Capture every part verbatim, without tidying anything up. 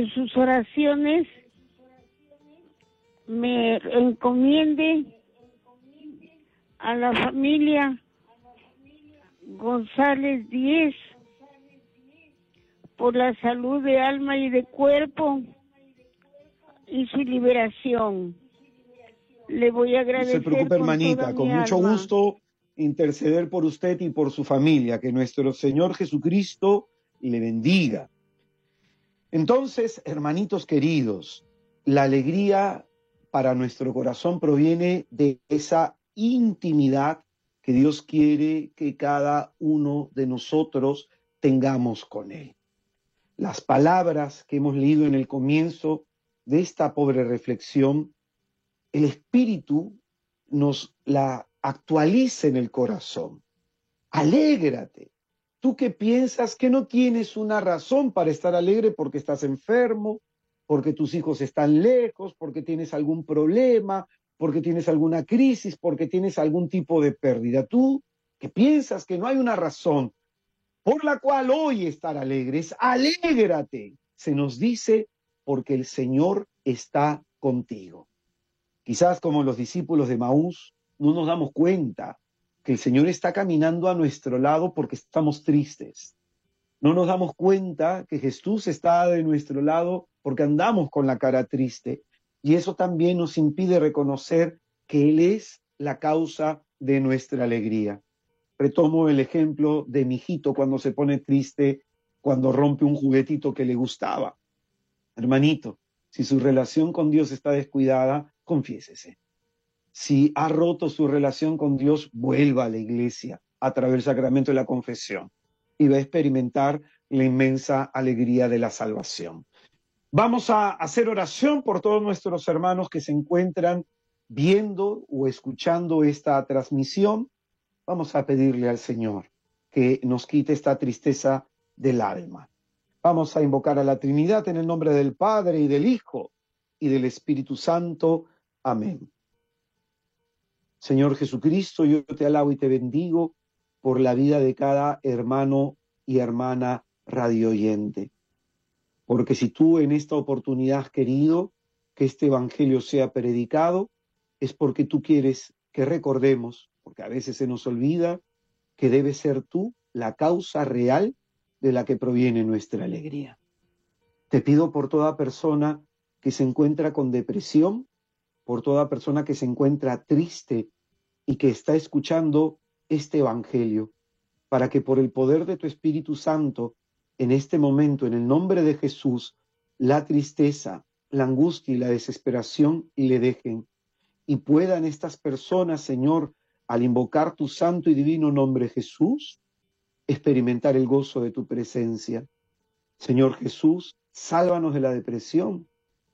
en sus oraciones me encomiende a la familia González Díez por la salud de alma y de cuerpo y su liberación. Le voy a agradecer. No se preocupe, hermanita, con mucho alma. gusto interceder por usted y por su familia. Que nuestro Señor Jesucristo le bendiga. Entonces, hermanitos queridos, la alegría para nuestro corazón proviene de esa intimidad que Dios quiere que cada uno de nosotros tengamos con Él. Las palabras que hemos leído en el comienzo de esta pobre reflexión, el Espíritu nos la actualiza en el corazón. Alégrate. Tú que piensas que no tienes una razón para estar alegre porque estás enfermo, porque tus hijos están lejos, porque tienes algún problema, porque tienes alguna crisis, porque tienes algún tipo de pérdida. Tú que piensas que no hay una razón por la cual hoy estar alegres, alégrate. Se nos dice porque el Señor está contigo. Quizás como los discípulos de Maús, no nos damos cuenta que el Señor está caminando a nuestro lado porque estamos tristes. No nos damos cuenta que Jesús está de nuestro lado porque andamos con la cara triste. Y eso también nos impide reconocer que Él es la causa de nuestra alegría. Retomo el ejemplo de mi hijito cuando se pone triste, cuando rompe un juguetito que le gustaba. Hermanito, si su relación con Dios está descuidada, confiésese. Si ha roto su relación con Dios, vuelva a la iglesia a través del sacramento de la confesión y va a experimentar la inmensa alegría de la salvación. Vamos a hacer oración por todos nuestros hermanos que se encuentran viendo o escuchando esta transmisión. Vamos a pedirle al Señor que nos quite esta tristeza del alma. Vamos a invocar a la Trinidad en el nombre del Padre y del Hijo y del Espíritu Santo. Amén. Señor Jesucristo, yo te alabo y te bendigo por la vida de cada hermano y hermana radioyente. Porque si tú en esta oportunidad has querido que este evangelio sea predicado, es porque tú quieres que recordemos, porque a veces se nos olvida, que debes ser tú la causa real de la que proviene nuestra alegría. Te pido por toda persona que se encuentra con depresión, por toda persona que se encuentra triste y que está escuchando este evangelio, para que por el poder de tu Espíritu Santo, en este momento, en el nombre de Jesús, la tristeza, la angustia y la desesperación le dejen, y puedan estas personas, Señor, al invocar tu santo y divino nombre Jesús, experimentar el gozo de tu presencia. Señor Jesús, sálvanos de la depresión.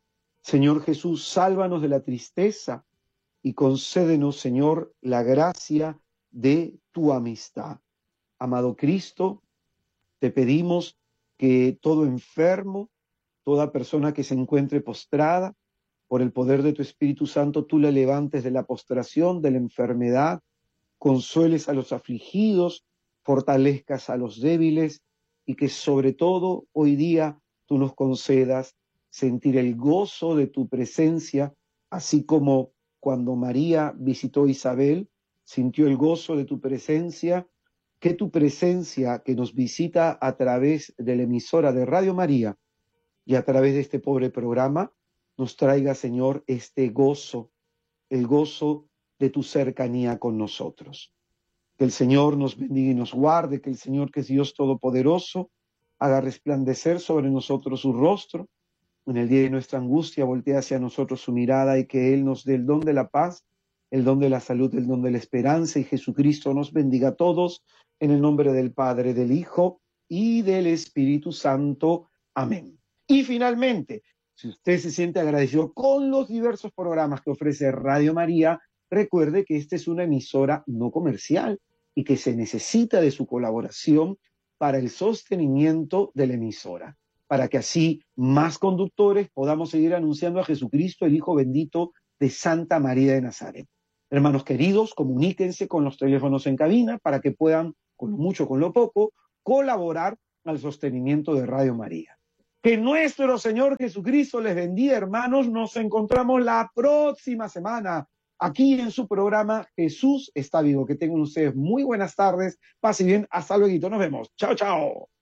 Señor Jesús, sálvanos de la tristeza y concédenos, Señor, la gracia de tu amistad. Amado Cristo, te pedimos que todo enfermo, toda persona que se encuentre postrada, por el poder de tu Espíritu Santo, tú la levantes de la postración, de la enfermedad, consueles a los afligidos, fortalezcas a los débiles y que sobre todo hoy día tú nos concedas sentir el gozo de tu presencia, así como cuando María visitó a Isabel, sintió el gozo de tu presencia, que tu presencia que nos visita a través de la emisora de Radio María y a través de este pobre programa, nos traiga, Señor, este gozo, el gozo de tu cercanía con nosotros. Que el Señor nos bendiga y nos guarde, que el Señor, que es Dios Todopoderoso, haga resplandecer sobre nosotros su rostro, en el día de nuestra angustia voltee hacia nosotros su mirada y que Él nos dé el don de la paz, el don de la salud, el don de la esperanza, y Jesucristo nos bendiga a todos, en el nombre del Padre, del Hijo y del Espíritu Santo. Amén. Y finalmente, si usted se siente agradecido con los diversos programas que ofrece Radio María, recuerde que esta es una emisora no comercial y que se necesita de su colaboración para el sostenimiento de la emisora, para que así más conductores podamos seguir anunciando a Jesucristo, el Hijo bendito de Santa María de Nazaret. Hermanos queridos, comuníquense con los teléfonos en cabina para que puedan, con lo mucho, con lo poco, colaborar al sostenimiento de Radio María. Que nuestro Señor Jesucristo les bendiga, hermanos. Nos encontramos la próxima semana aquí en su programa Jesús está vivo. Que tengan ustedes muy buenas tardes. Pase bien. Hasta luego. Nos vemos. Chao, chao.